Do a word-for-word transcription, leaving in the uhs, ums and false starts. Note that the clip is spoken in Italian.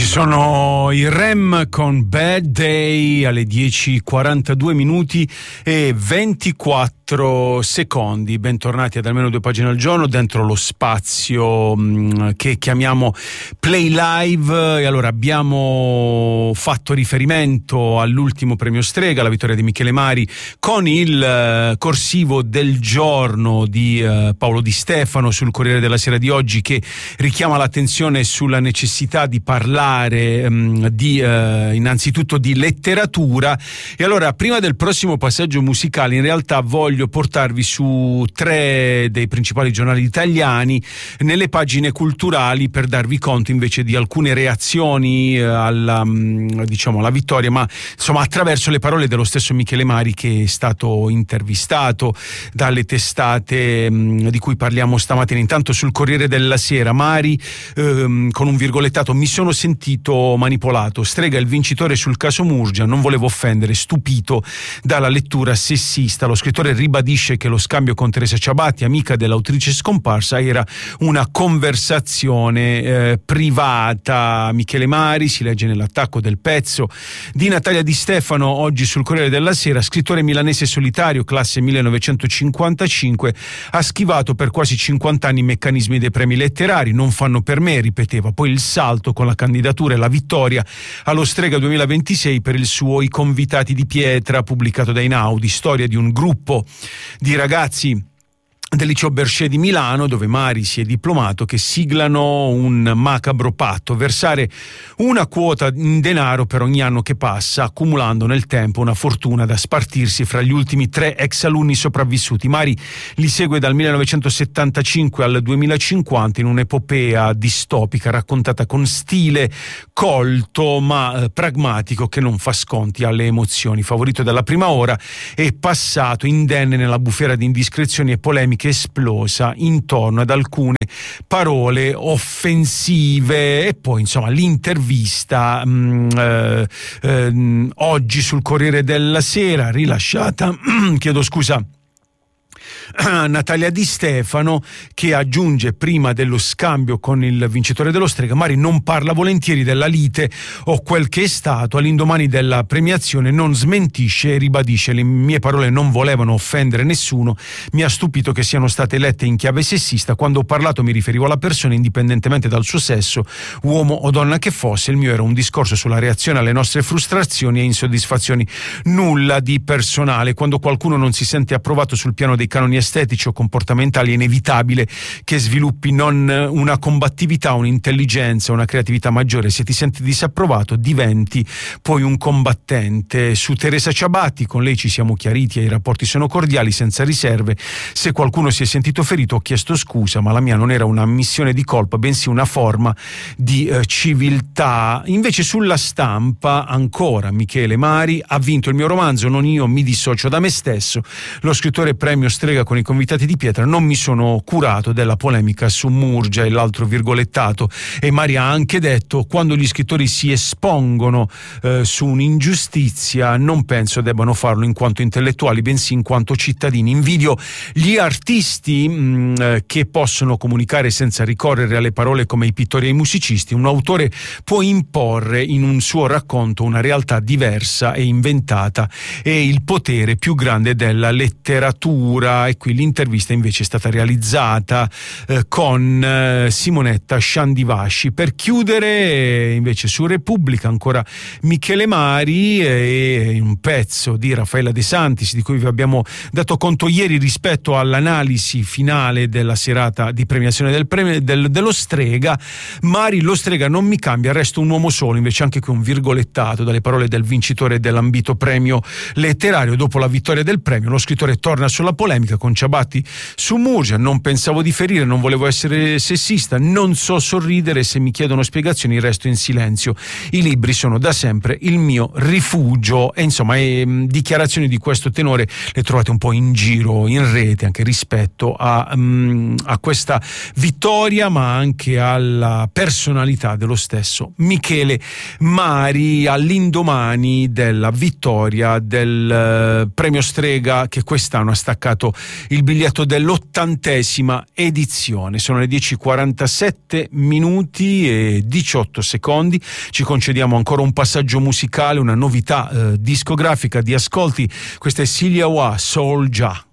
Sono i Rem con Bad Day alle dieci e quarantadue minuti e ventiquattro secondi. Bentornati ad almeno due pagine al giorno dentro lo spazio mh, che chiamiamo Play Live. E allora abbiamo fatto riferimento all'ultimo premio Strega, la vittoria di Michele Mari, con il uh, corsivo del giorno di uh, Paolo Di Stefano sul Corriere della Sera di oggi, che richiama l'attenzione sulla necessità di parlare di eh, innanzitutto di letteratura. E allora, prima del prossimo passaggio musicale, in realtà voglio portarvi su tre dei principali giornali italiani nelle pagine culturali per darvi conto invece di alcune reazioni eh, alla, diciamo, alla vittoria, ma insomma attraverso le parole dello stesso Michele Mari, che è stato intervistato dalle testate mh, di cui parliamo stamattina. Intanto sul Corriere della Sera Mari ehm, con un virgolettato: mi sono sentito manipolato, Strega il vincitore sul caso Murgia, non volevo offendere, stupito dalla lettura sessista. Lo scrittore ribadisce che lo scambio con Teresa Ciabatti, amica dell'autrice scomparsa, era una conversazione eh, privata. Michele Mari, si legge nell'attacco del pezzo di Natalia Di Stefano oggi sul Corriere della Sera, scrittore milanese solitario, classe millenovecentocinquantacinque, ha schivato per quasi cinquanta anni i meccanismi dei premi letterari, non fanno per me, ripeteva. Poi il salto con la candidatura e la vittoria allo Strega duemilaventisei per il suo I convitati di pietra, pubblicato da Einaudi, storia di un gruppo di ragazzi del liceo Berchet di Milano, dove Mari si è diplomato, che siglano un macabro patto: versare una quota in denaro per ogni anno che passa, accumulando nel tempo una fortuna da spartirsi fra gli ultimi tre ex alunni sopravvissuti. Mari li segue dal millenovecentosettantacinque al duemilacinquanta in un'epopea distopica raccontata con stile colto ma eh, pragmatico, che non fa sconti alle emozioni. Favorito dalla prima ora, è passato indenne nella bufera di indiscrezioni e polemiche esplosa intorno ad alcune parole offensive. E poi insomma l'intervista mh, eh, eh, oggi sul Corriere della Sera rilasciata chiedo scusa Natalia Di Stefano, che aggiunge prima dello scambio con il vincitore dello Strega: Mari non parla volentieri della lite o quel che è stato, all'indomani della premiazione non smentisce e ribadisce: le mie parole non volevano offendere nessuno, mi ha stupito che siano state lette in chiave sessista, quando ho parlato mi riferivo alla persona indipendentemente dal suo sesso, uomo o donna che fosse, il mio era un discorso sulla reazione alle nostre frustrazioni e insoddisfazioni, nulla di personale. Quando qualcuno non si sente approvato sul piano dei canoni estetici o comportamentali è inevitabile che sviluppi non una combattività, un'intelligenza, una creatività maggiore. Se ti senti disapprovato diventi poi un combattente. Su Teresa Ciabatti, con lei ci siamo chiariti e i rapporti sono cordiali, senza riserve. Se qualcuno si è sentito ferito ho chiesto scusa, ma la mia non era una ammissione di colpa, bensì una forma di eh, civiltà. Invece sulla Stampa ancora Michele Mari: ha vinto il mio romanzo, non io, mi dissocio da me stesso. Lo scrittore premio Strega con I convitati di pietra, non mi sono curato della polemica su Murgia. E l'altro virgolettato, e Mari ha anche detto: quando gli scrittori si espongono eh, su un'ingiustizia non penso debbano farlo in quanto intellettuali, bensì in quanto cittadini. Invidio gli artisti mh, che possono comunicare senza ricorrere alle parole come i pittori e i musicisti. Un autore può imporre in un suo racconto una realtà diversa e inventata, è il potere più grande della letteratura. E qui l'intervista invece è stata realizzata eh, con eh, Simonetta Sciandivasci. Per chiudere eh, invece su Repubblica ancora Michele Mari e eh, un pezzo di Raffaella De Santis di cui vi abbiamo dato conto ieri rispetto all'analisi finale della serata di premiazione del premio, del, dello Strega. Mari: lo Strega non mi cambia, resto un uomo solo. Invece anche qui un virgolettato dalle parole del vincitore dell'ambito premio letterario. Dopo la vittoria del premio lo scrittore torna sulla polemica con Ciabatti su Murgia: non pensavo di ferire, non volevo essere sessista, non so sorridere, se mi chiedono spiegazioni resto in silenzio, i libri sono da sempre il mio rifugio. E insomma e, mh, dichiarazioni di questo tenore le trovate un po' in giro in rete anche rispetto a, mh, a questa vittoria, ma anche alla personalità dello stesso Michele Mari all'indomani della vittoria del uh, premio Strega, che quest'anno ha staccato il biglietto dell'ottantesima edizione. Sono le dieci e quarantasette minuti e diciotto secondi. Ci concediamo ancora un passaggio musicale, una novità eh, discografica di ascolti. Questa è Cilia Wa Soul Ja.